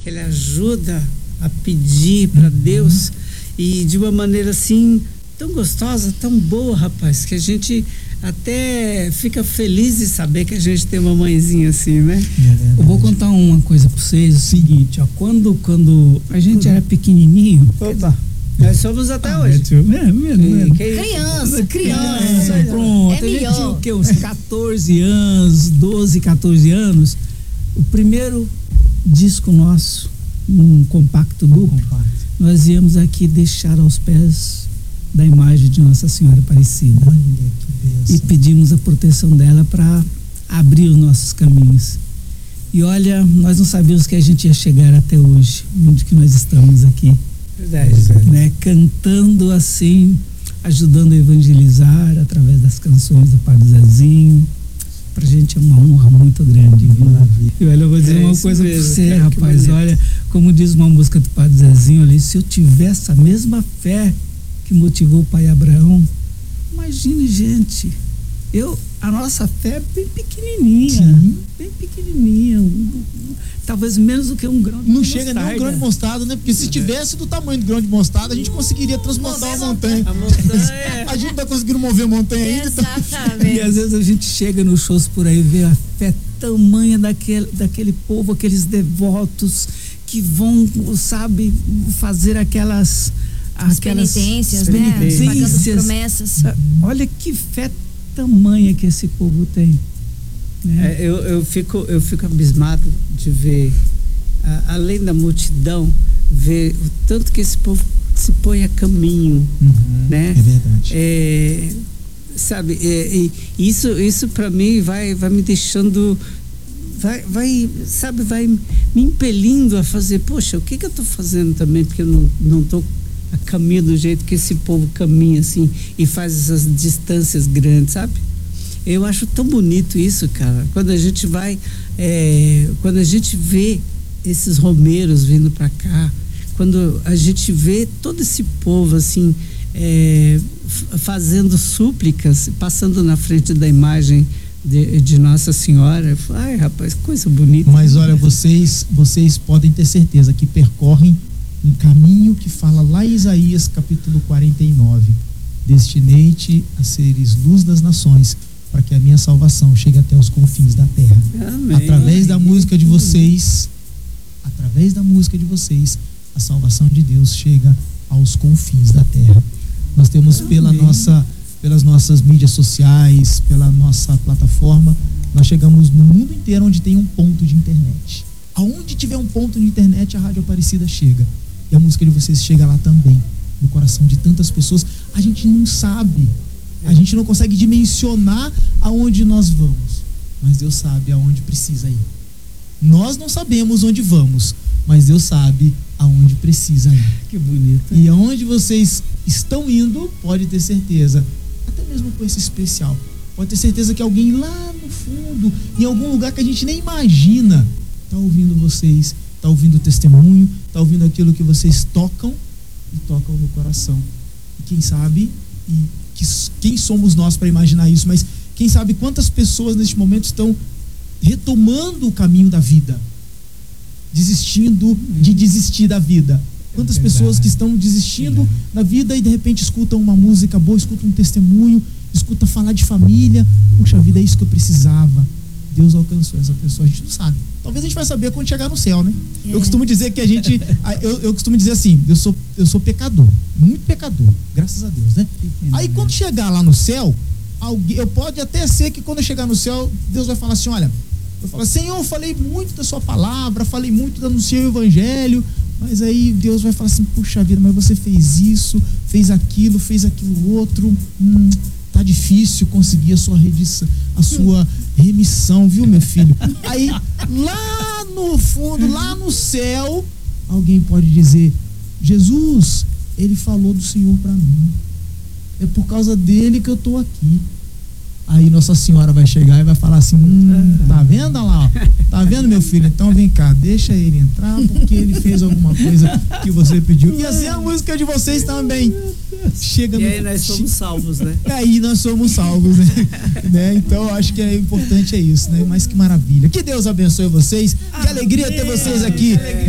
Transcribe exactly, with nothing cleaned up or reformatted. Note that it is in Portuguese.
que ele ajuda a pedir para uhum. Deus, e de uma maneira assim tão gostosa, tão boa, rapaz, que a gente até fica feliz de saber que a gente tem uma mãezinha assim, né? É, eu vou contar uma coisa para vocês, o seguinte, ó, quando, quando a gente era pequenininho... Opa, nós somos até ah, hoje. É, é, é, criança, criança. É, pronto, é a gente tinha o quê? Uns catorze anos, doze, catorze anos. O primeiro disco nosso, um compacto duplo, compacto. Nós íamos aqui deixar aos pés da imagem de Nossa Senhora Aparecida. Olha que e pedimos a proteção dela para abrir os nossos caminhos. E olha, nós não sabíamos que a gente ia chegar até hoje, onde que nós estamos aqui. Verdade. Né? Cantando assim, ajudando a evangelizar através das canções do Padre Zezinho. Pra gente é uma honra muito grande. Maravilha. E olha, eu vou dizer é uma coisa pra você, cara, rapaz. Olha, como diz uma música do Padre Zezinho ali, se eu tivesse a mesma fé que motivou o pai Abraão, imagine, gente, eu, a nossa fé é bem pequenininha, Sim. bem pequenininha, talvez menos do que um grão de Não mostarda. chega nem um grão de mostarda, né? Porque se tivesse do tamanho do grão de mostarda, a gente conseguiria transportar uma montanha. A montanha. A gente não tá conseguindo mover montanha ainda. Exatamente. E às vezes a gente chega nos shows por aí e vê a fé tamanha daquele, daquele povo, aqueles devotos que vão, sabe, fazer aquelas... As aquelas penitências, né? Pagando as promessas. Olha que fé tamanha que esse povo tem. Né? É, eu, eu, fico, eu fico abismado de ver, a, além da multidão, ver o tanto que esse povo se põe a caminho. Uhum, né? É verdade. É, sabe, é, e isso, isso para mim vai, vai me deixando... Vai, vai, sabe, vai me impelindo a fazer, poxa, o que que eu tô fazendo também, porque eu não, não tô a caminho do jeito que esse povo caminha assim e faz essas distâncias grandes, sabe? Eu acho tão bonito isso, cara, quando a gente vai é, quando a gente vê esses romeiros vindo para cá, quando a gente vê todo esse povo assim é, fazendo súplicas, passando na frente da imagem de, de Nossa Senhora. Ai, rapaz, coisa bonita. Mas olha, vocês vocês podem ter certeza que percorrem um caminho que fala lá em Isaías capítulo quarenta e nove: destinei-te a seres luz das nações, para que a minha salvação chegue até os confins da terra. Amém. Através da música de vocês, através da música de vocês, a salvação de Deus chega aos confins da terra. Nós temos pela nossa, pelas nossas mídias sociais, pela nossa plataforma, nós chegamos no mundo inteiro onde tem um ponto de internet. Aonde tiver um ponto de internet, a Rádio Aparecida chega. E a música de vocês chega lá também, no coração de tantas pessoas. A gente não sabe, a gente não consegue dimensionar aonde nós vamos, mas Deus sabe aonde precisa ir. Nós não sabemos onde vamos, mas Deus sabe aonde precisa ir. Que bonito. E aonde vocês estão indo, pode ter certeza, até mesmo com esse especial, pode ter certeza que alguém lá no fundo, em algum lugar que a gente nem imagina, está ouvindo vocês, está ouvindo o testemunho, está ouvindo aquilo que vocês tocam e tocam no coração. E quem sabe, e que, quem somos nós para imaginar isso, mas quem sabe quantas pessoas neste momento estão retomando o caminho da vida, desistindo de desistir da vida. Quantas é pessoas que estão desistindo é. da vida e de repente escutam uma música boa, escutam um testemunho, escutam falar de família. Puxa vida, é isso que eu precisava. Deus alcançou essa pessoa, a gente não sabe. Talvez a gente vai saber quando chegar no céu, né? É. Eu costumo dizer que a gente, eu, eu costumo dizer assim, eu sou, eu sou pecador, muito pecador, graças a Deus, né? Aí quando chegar lá no céu, alguém, eu pode até ser que quando eu chegar no céu, Deus vai falar assim, olha, eu falo, Senhor, eu falei muito da sua palavra, falei muito, anunciei o evangelho, mas aí Deus vai falar assim, puxa vida, mas você fez isso, fez aquilo, fez aquilo outro, hum, tá difícil conseguir a sua redição, a sua remissão, viu, meu filho? Aí, lá no fundo, lá no céu, alguém pode dizer, Jesus, ele falou do Senhor para mim, é por causa dele que eu tô aqui. Aí Nossa Senhora vai chegar e vai falar assim, hum, tá vendo lá, ó? Tá vendo, meu filho? Então vem cá, deixa ele entrar, porque ele fez alguma coisa que você pediu. E assim a música de vocês também chega e no... aí nós somos salvos, né? Aí nós somos salvos, né? né? Então eu acho que é importante é isso, né? Mas que maravilha. Que Deus abençoe vocês, que alegria ter vocês aqui.